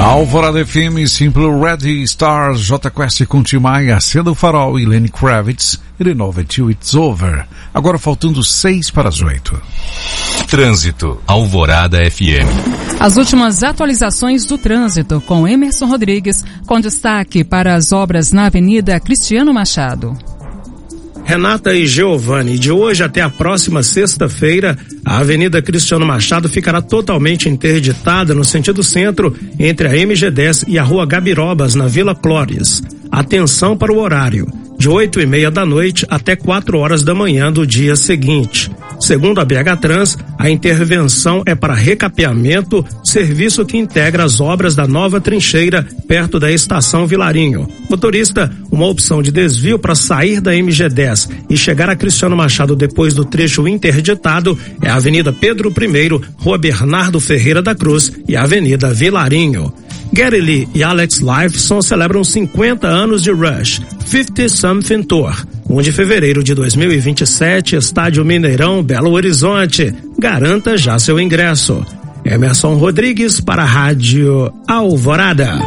Alvorada FM, Simple Ready Stars, J Quest com Tim Maia, Cedo Farol e Lenny Kravitz, It Over Till It's Over. Agora faltando 6:08. Trânsito, Alvorada FM. As últimas atualizações do trânsito com Emerson Rodrigues, com destaque para as obras na Avenida Cristiano Machado. Renata e Giovanni, de hoje até a próxima sexta-feira, a Avenida Cristiano Machado ficará totalmente interditada no sentido centro, entre a MG10 e a Rua Gabirobas, na Vila Clóris. Atenção para o horário, de 8:30 da noite até 4 horas da manhã do dia seguinte. Segundo a BH Trans, a intervenção é para recapeamento, serviço que integra as obras da nova trincheira perto da estação Vilarinho. Motorista, uma opção de desvio para sair da MG10 e chegar a Cristiano Machado depois do trecho interditado é a Avenida Pedro I, Rua Bernardo Ferreira da Cruz e a Avenida Vilarinho. Gary Lee e Alex Lifeson celebram 50 anos de Rush, 50 Something Tour. 1 de fevereiro de 2027, Estádio Mineirão, Belo Horizonte. Garanta já seu ingresso. Emerson Rodrigues para a Rádio Alvorada.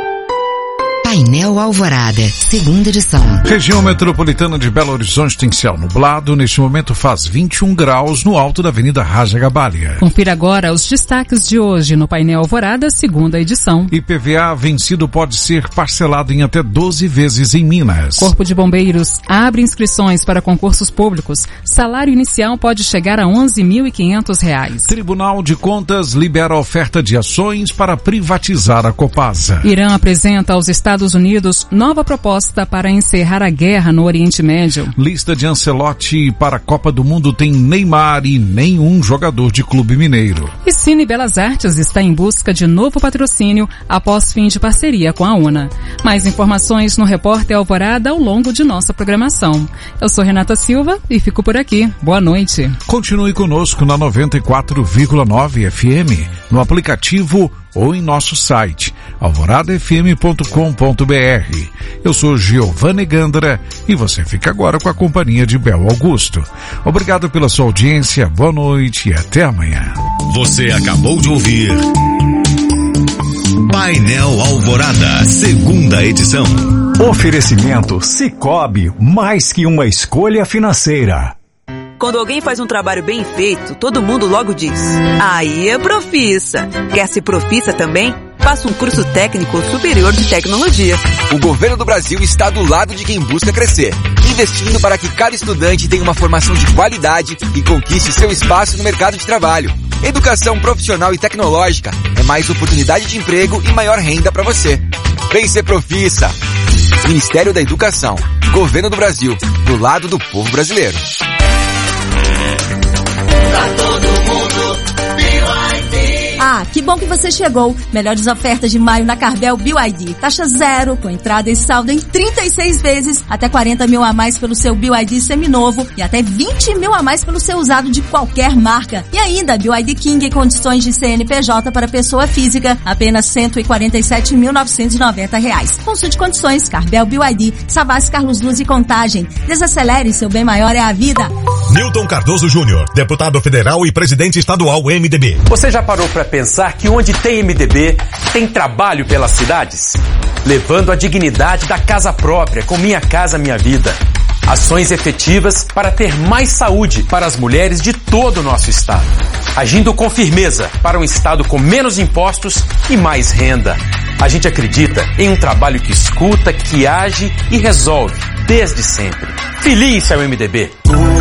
Painel Alvorada, segunda edição. Região metropolitana de Belo Horizonte tem céu nublado. Neste momento faz 21 graus no alto da Avenida Raja Gabalha. Confira agora os destaques de hoje no Painel Alvorada, segunda edição. IPVA vencido pode ser parcelado em até 12 vezes em Minas. Corpo de Bombeiros abre inscrições para concursos públicos. Salário inicial pode chegar a R$ 11.500. Tribunal de Contas libera oferta de ações para privatizar a Copasa. Irã apresenta aos Estados Unidos nova proposta para encerrar a guerra no Oriente Médio. Lista de Ancelotti para a Copa do Mundo tem Neymar e nenhum jogador de clube mineiro. E Cine Belas Artes está em busca de novo patrocínio após fim de parceria com a UNA. Mais informações no Repórter Alvorada ao longo de nossa programação. Eu sou Renata Silva e fico por aqui. Boa noite. Continue conosco na 94,9 FM, no aplicativo ou em nosso site alvoradafm.com.br. Eu sou Giovanni Gandra e você fica agora com a companhia de Bel Augusto. Obrigado pela sua audiência, boa noite e até amanhã. Você acabou de ouvir Painel Alvorada, segunda edição. Oferecimento Sicoob, mais que uma escolha financeira. Quando alguém faz um trabalho bem feito, todo mundo logo diz: aí é Profissa. Quer ser Profissa também? Faça um curso técnico superior de tecnologia. O governo do Brasil está do lado de quem busca crescer, investindo para que cada estudante tenha uma formação de qualidade e conquiste seu espaço no mercado de trabalho. Educação profissional e tecnológica é mais oportunidade de emprego e maior renda para você. Vem ser Profissa. Ministério da Educação, Governo do Brasil, do lado do povo brasileiro. Pra todo mundo, BYD. Ah, que bom que você chegou. Melhores ofertas de maio na Carvel BYD. Taxa zero, com entrada e saldo em 36 vezes, até 40 mil a mais pelo seu BYD seminovo e até 20 mil a mais pelo seu usado de qualquer marca. E ainda, BYD King, condições de CNPJ para pessoa física, apenas R$ 147.990. Consulte condições, Carvel BYD, Savassi, Carlos Luz e Contagem. Desacelere, seu bem maior é a vida. Newton Cardoso Júnior, deputado federal e presidente estadual MDB. Você já parou para pensar que onde tem MDB, tem trabalho pelas cidades? Levando a dignidade da casa própria, com Minha Casa Minha Vida. Ações efetivas para ter mais saúde para as mulheres de todo o nosso estado. Agindo com firmeza para um estado com menos impostos e mais renda. A gente acredita em um trabalho que escuta, que age e resolve, desde sempre. Feliz é o MDB.